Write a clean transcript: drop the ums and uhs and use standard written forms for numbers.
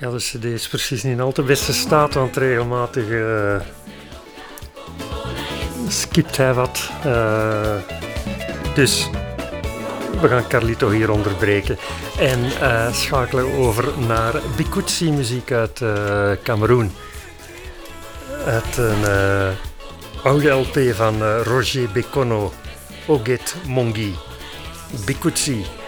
Ja, de cd is precies niet in al te beste staat, want regelmatig skipt hij wat. Dus we gaan Carlito hier onderbreken en schakelen over naar Bikutsi muziek uit Cameroen. Uit een oude LP van Roger Bekono, Oget Mongi, Bikutsi.